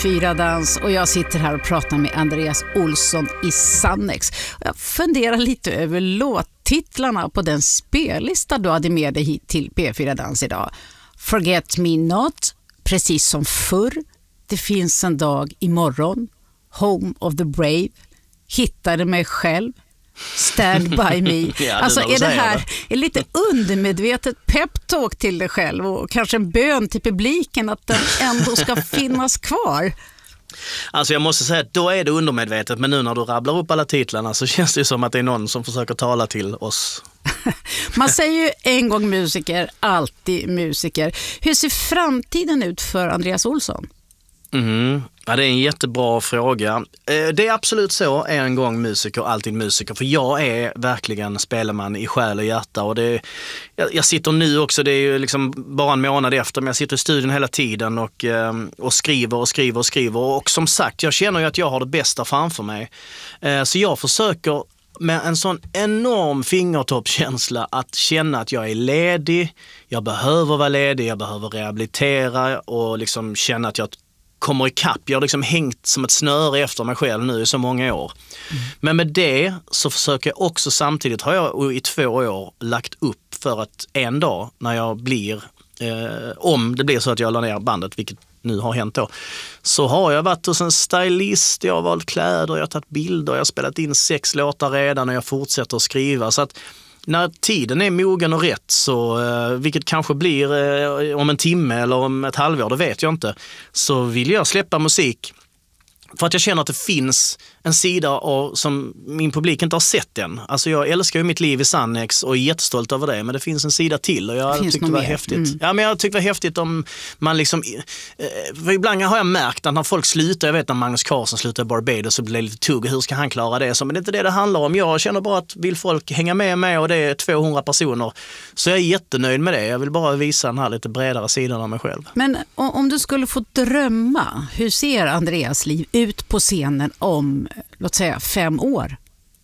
P4-dans och jag sitter här och pratar med Andreas Olsson i Sannex. Jag funderar lite över låttitlarna på den spellista du hade med dig hit till P4-dans idag. Forget Me Not, Precis som förr, Det finns en dag imorgon, Home of the Brave, Hittade mig själv, Stand by me. Ja, alltså är det här är lite undermedvetet peptalk till dig själv och kanske en bön till publiken att den ändå ska finnas kvar? Alltså jag måste säga att då är det undermedvetet, men nu när du rabblar upp alla titlarna så känns det som att det är någon som försöker tala till oss. Man säger ju en gång musiker, alltid musiker. Hur ser framtiden ut för Andreas Olsson? Ja, det är en jättebra fråga. Det är absolut så, är en gång musiker, alltid musiker. För jag är verkligen spelman i själ och hjärta. Och jag sitter nu också, det är ju liksom bara en månad efter, men jag sitter i studion hela tiden och skriver. Och som sagt, jag känner ju att jag har det bästa framför mig. Så jag försöker med en sån enorm fingertoppskänsla att känna att jag är ledig. Jag behöver vara ledig, jag behöver rehabilitera och liksom känna att jag kommer ikapp. Jag har liksom hängt som ett snöre efter mig själv nu i så många år. Men med det så försöker jag också samtidigt, har jag i 2 år lagt upp för att en dag när jag blir, om det blir så att jag la ner bandet, vilket nu har hänt då, så har jag varit hos en stylist, jag har valt kläder, jag har tagit bilder, jag har spelat in 6 låtar redan och jag fortsätter att skriva. Så att när tiden är mogen och rätt, så, vilket kanske blir om en timme eller om ett halvår, det vet jag inte, så vill jag släppa musik. För att jag känner att det finns en sida som min publik inte har sett än. Alltså jag älskar ju mitt liv i Sannex och är jättestolt över det. Men det finns en sida till och jag tyckte det var häftigt. Ja, men jag tyckte det var häftigt om man liksom... För ibland har jag märkt att när folk slutar, jag vet när Magnus Carlsen slutar i Barbados så blir det lite tugg. Hur ska han klara det? Men det är inte det handlar om. Jag känner bara att vill folk hänga med mig och det är 200 personer. Så jag är jättenöjd med det. Jag vill bara visa den här lite bredare sidan av mig själv. Men om du skulle få drömma, hur ser Andreas liv ut på scenen om, låt säga, 5 år?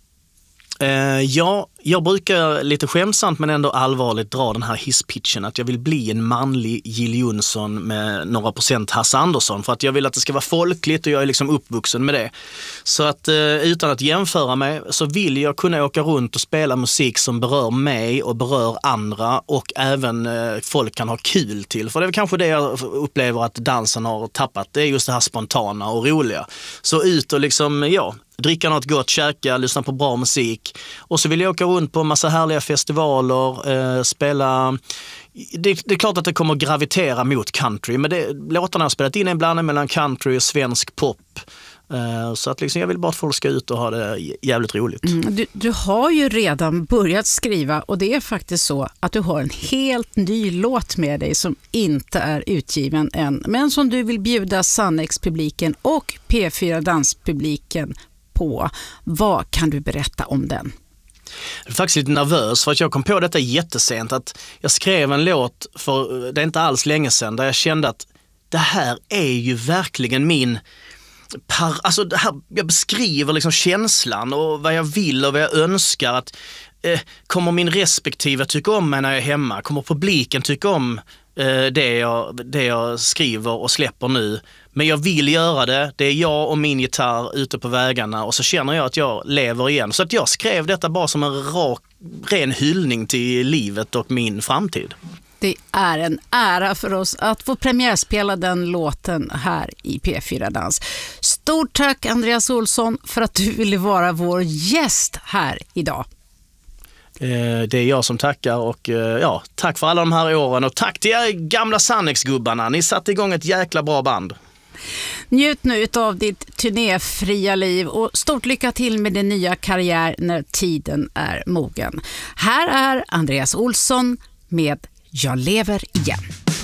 Ja, jag brukar lite skämsamt men ändå allvarligt dra den här hisspitchen att jag vill bli en manlig Jill Johnson med några procent Hasse Andersson, för att jag vill att det ska vara folkligt och jag är liksom uppvuxen med det. Så att utan att jämföra mig så vill jag kunna åka runt och spela musik som berör mig och berör andra och även folk kan ha kul till. För det är kanske det jag upplever att dansen har tappat, det är just det här spontana och roliga. Så ut och liksom, dricka något gott, käka, lyssna på bra musik. Och så vill jag åka runt på en massa härliga festivaler, spela... Det är klart att det kommer gravitera mot country, men låtarna jag har spelat in är en blandning mellan country och svensk pop. Så att liksom jag vill bara att folk ska ut och ha det jävligt roligt. Du har ju redan börjat skriva och det är faktiskt så att du har en helt ny låt med dig som inte är utgiven än, men som du vill bjuda Sannex-publiken och P4-danspubliken på. Vad kan du berätta om den? Jag är faktiskt lite nervös för att jag kom på detta jättesent, att jag skrev en låt för det är inte alls länge sedan där jag kände att det här är ju verkligen min... Alltså det här, jag beskriver liksom känslan och vad jag vill och vad jag önskar. Att, kommer min respektive tycka om mig när jag är hemma? Kommer publiken tycka om det jag skriver och släpper nu? Men jag vill göra det. Det är jag och min gitarr ute på vägarna och så känner jag att jag lever igen. Så att jag skrev detta bara som en ren hyllning till livet och min framtid. Det är en ära för oss att få premiärspela den låten här i P4-dans. Stort tack Andreas Olsson för att du ville vara vår gäst här idag. Det är jag som tackar och tack för alla de här åren och tack till er gamla Sannex-gubbarna. Ni satte igång ett jäkla bra band. Njut nu av ditt turnéfria liv och stort lycka till med din nya karriär när tiden är mogen. Här är Andreas Olsson med Jag lever igen.